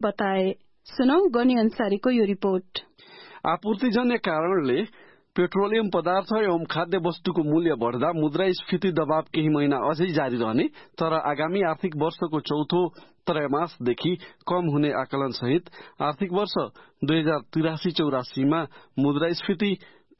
बताए। सुनौ गनी अन्सारीको यो रिपोर्ट। आपूर्तिजन्य कारणले पेट्रोलियम पदार्थ एवं खाद्य वस्तुको मूल्य बढ्दा मुद्रास्फीति दबाव केही महिना अझै जारी रहने, तर आगामी आर्थिक वर्षको चौथो त्रैमासदेखि कम हुने आकलन सहित आर्थिक वर्ष 2083-84 मा मुद्रास्फीति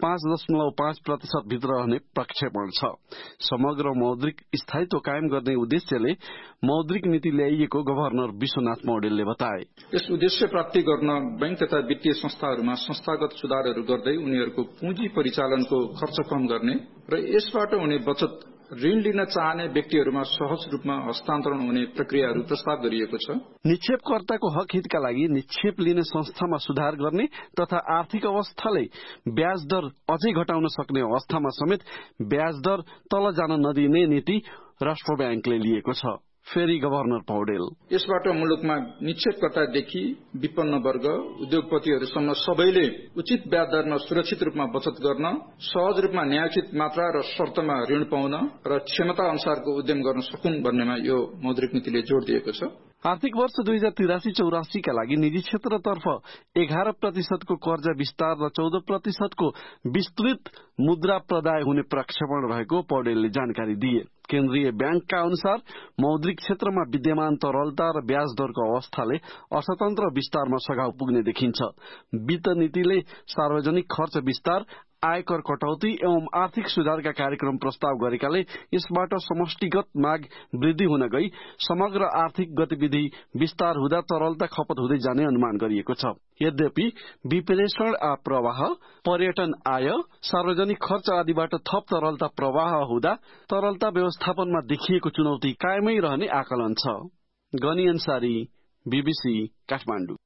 5.5% भित्र रहने प्रक्षेपण छ। समग्र मौद्रिक स्थायित्व कायम गर्ने उद्देश्यले मौद्रिक नीति ल्याइएको गभर्नर विश्वनाथ पौडेलले बताए। यस उद्देश्य प्राप्ति गर्न बैंक तथा वित्तीय संस्थाहरूमा संस्थागत सुधारहरू गर्दै उनीहरूको पुँजी परिचालनको खर्च कम गर्ने र यसबाट हुने बचत ऋण लिन चाहने व्यक्तिहरूमा सहज रूपमा हस्तान्तरण हुने प्रक्रियाहरू प्रस्ताव गरिएको छ। निक्षेपकर्ताको हक हितका लागि निक्षेप लिने संस्थामा सुधार गर्ने तथा आर्थिक अवस्थाले ब्याज दर अझै घटाउन सक्ने अवस्थामा समेत ब्याज दर तल जान नदिने नीति राष्ट्र ब्याङ्कले लिएको छ। फेरि गभर्नर पौडेल, यसबाट मुलुकमा निक्षेपकर्तादेखि विपन्न वर्ग उद्योगपतिहरूसम्म सबैले उचित ब्याज दरमा सुरक्षित रूपमा बचत गर्न, सहज रूपमा न्यायोचित मात्रा र शर्तमा ऋण पाउन र क्षमता अनुसारको उद्यम गर्न सकुन् भन्नेमा यो मौद्रिक नीतिले जोड़ दिएको छ। आर्थिक वर्ष 2083-84 का लागि निजी क्षेत्रतर्फ 11% को कर्जा विस्तार र 14% को विस्तृत मुद्रा प्रदाय हुने प्रक्षेपण रहेको पौडेलले जानकारी दिए। केन्द्रीय ब्याङ्कका अनुसार मौद्रिक क्षेत्रमा विद्यमान तरलता र ब्याज दरको अवस्थाले अर्थतन्त्र विस्तारमा सघाउ पुग्ने देखिन्छ। वित्त नीतिले सार्वजनिक खर्च विस्तार, आयकर कटौती एवं आर्थिक सुधारका कार्यक्रम प्रस्ताव गरेकाले यसबाट समष्टिगत माग वृद्धि हुन गई समग्र आर्थिक गतिविधि विस्तार हुँदा तरलता खपत हुँदै जाने अनुमान गरिएको छ। यद्यपि विप्लेषण प्रवाह, पर्यटन आय, सार्वजनिक खर्च आदिबाट थप तरलता प्रवाह हुँदा तरलता व्यवस्थापनमा देखिएको चुनौती कायमै रहने आकलन छ। गनी अन्सारी, बीबीसी, काठमाडौँ।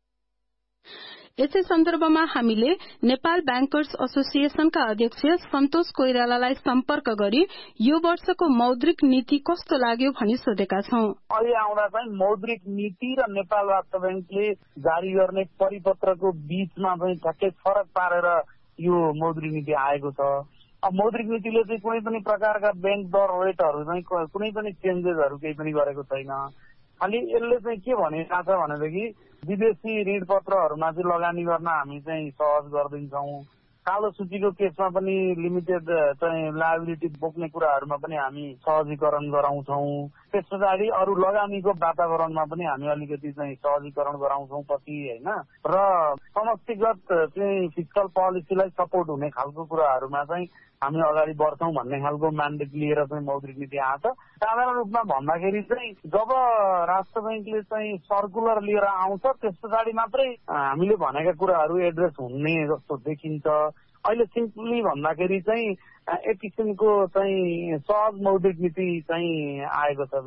यसै सन्दर्भमा हामीले नेपाल ब्याङ्कर्स एसोसिएशनका अध्यक्ष सन्तोष कोइरालालाई सम्पर्क गरी यो वर्षको मौद्रिक नीति कस्तो लाग्यो भनी सोधेका छौं। अहिले आउँदा चाहिँ मौद्रिक नीति र नेपाल राष्ट्र ब्याङ्कले जारी गर्ने परिपत्रको बीचमा चाहिँ ठ्याक्कै फरक पारेर यो मौद्रिक नीति आएको छ। अब मौद्रिक नीतिले चाहिँ कुनै पनि प्रकारका ब्याङ्क दर रेटहरू चाहिँ कुनै पनि चेन्जेसहरू केही पनि गरेको छैन। खालि यसले चाहिँ के भनिरहेको छ भनेदेखि विदेशी ऋण पत्रहरूमा चाहिँ लगानी गर्न हामी चाहिँ सहज गरिदिन्छौँ। कालो सूचीको केसमा पनि लिमिटेड चाहिँ लायबिलिटी बोक्ने कुराहरूमा पनि हामी सहजीकरण गराउँछौँ। त्यस पछाडि अरू लगानीको वातावरणमा पनि हामी अलिकति चाहिँ सहजीकरण गराउँछौँ पछि होइन। र समष्टिगत चाहिँ फिस्कल पोलिसीलाई सपोर्ट हुने खालको कुराहरूमा चाहिँ हामी अगाडि बढ्छौँ भन्ने खालको म्यान्डेट लिएर चाहिँ मौद्रिक नीति आछ। साधारण रूपमा भन्दाखेरि चाहिँ जब राष्ट्र ब्याङ्कले चाहिँ सर्कुलर लिएर आउँछ त्यस पछाडि मात्रै हामीले भनेका कुराहरू एड्रेस हुने जस्तो देखिन्छ। अहिले सिम्पली भन्दाखेरि चाहिँ एक किसिमको चाहिँ सहज मौद्रिक नीति चाहिँ आएको छ।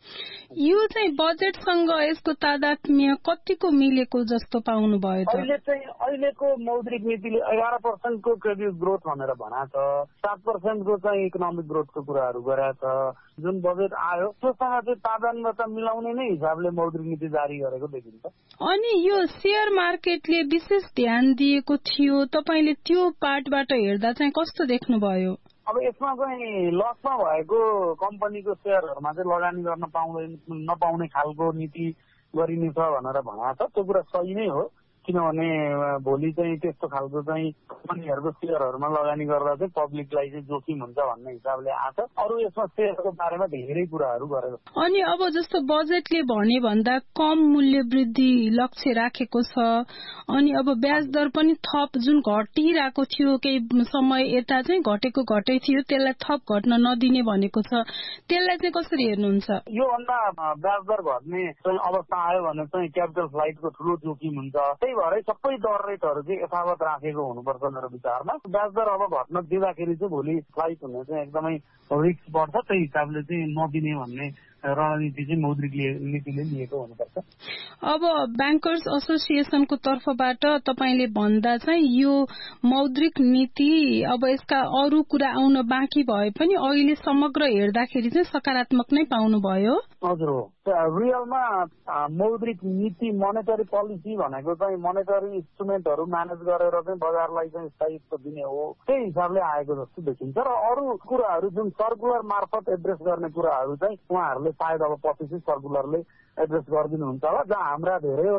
यो चाहिँ बजेटसँग यसको तादात्म्य कतिको मिलेको जस्तो पाउनुभयो त? अहिले चाहिँ अहिलेको मौद्रिक नीतिले 11% को क्रेडिट ग्रोथ भनेर भनेको छ, 7% को चाहिँ इकोनोमिक ग्रोथको कुराहरू गरेको छ। जुन बजेट आयो त्योसँग चाहिँ तादात्म्यता मिलाउने नै हिसाबले मौद्रिक नीति जारी गरेको देखिन्छ। अनि यो शेयर मार्केटले विशेष ध्यान दिएको थियो, तपाईले त्यो पार्टबाट हेर्दा चाहिँ कस्तो देख्नुभयो? अब यसमा चाहिँ लसमा भएको कम्पनीको शेयरहरूमा चाहिँ लगानी गर्न नपाउने खालको नीति गरिने छ भनेर भनेको छ। त्यो कुरा सही नै हो, किनभने भोलि चाहिँ त्यस्तो खालको चाहिँ कम्पनीहरूको शेयरहरूमा लगानी गर्दा चाहिँ पब्लिकलाई चाहिँ जोखिम हुन्छ भन्ने हिसाबले आछ। अरू यसमा शेयरको बारेमा धेरै कुराहरू गरेको छ। अनि अब जस्तो बजेटले भने भन्दा कम मूल्य वृद्धि लक्ष्य राखेको छ, अनि अब ब्याज दर पनि थप जुन घटिरहेको थियो केही समय यता चाहिँ घटेको घटै थियो त्यसलाई थप घट्न नदिने भनेको छ। त्यसलाई चाहिँ कसरी हेर्नुहुन्छ? यो भन्दा ब्याज दर घट्ने चाहिँ अवस्था आयो भने चाहिँ क्यापिटल फ्लाइटको ठूलो जोखिम हुन्छ। त्यही भएर सबै दर रेटहरू चाहिँ यथावत राखेको हुनुपर्छ मेरो विचारमा। ब्याज दर अब घट्न दिँदाखेरि चाहिँ भोलि फ्लाइट हुने चाहिँ एकदमै रिस्क बढ्छ। त्यही हिसाबले चाहिँ नदिने भन्ने रणनीति चाहिँ मौद्रिक नीतिले लिएको हुनुपर्छ। अब ब्याङ्कर्स एसोसिएसनको तर्फबाट तपाईले भन्दा चाहिँ यो मौद्रिक नीति अब यसका अरू कुरा आउन बाँकी भए पनि अहिले समग्र हेर्दाखेरि चाहिँ सकारात्मक नै पाउनुभयो। हजुर हो, रियलमा मौद्रिक नीति मोनेटरी पोलिसी भनेको चाहिँ मोनेटरी इन्स्ट्रुमेन्टहरू म्यानेज गरेर चाहिँ बजारलाई चाहिँ स्थायित्व दिने हो, त्यही हिसाबले आएको जस्तो देखिन्छ। र अरू कुराहरू जुन सर्कुलर मार्फत एड्रेस गर्ने कुराहरू चाहिँ उहाँहरूले सायद अब पछि सर्कुलरले एड्रेस गरिदिनुहुन्छ होला, जहाँ हाम्रा धेरै